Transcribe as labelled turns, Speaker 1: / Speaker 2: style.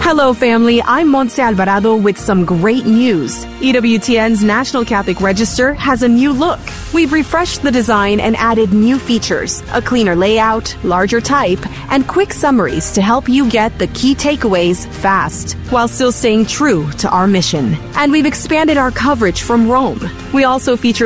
Speaker 1: Hello, family. I'm Montse Alvarado with some great news. EWTN's National Catholic Register has a new look. We've refreshed the design and added new features, a cleaner layout, larger type, and quick summaries to help you get the key takeaways fast, while still staying true to our mission. And we've expanded our coverage from Rome. We also feature